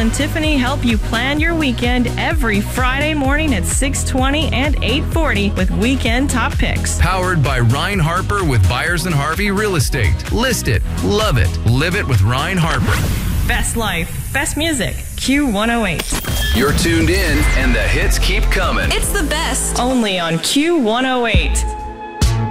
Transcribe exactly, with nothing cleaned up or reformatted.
and Tiffany help you plan your weekend every Friday morning at six twenty and eight forty with Weekend Top Picks. Powered by Ryan Harper with Byers and Harvey Real Estate. List it, love it, live it with Ryan Harper. Best life, best music, Q one oh eight. You're tuned in, and the hits keep coming. It's the best. Only on Q one oh eight.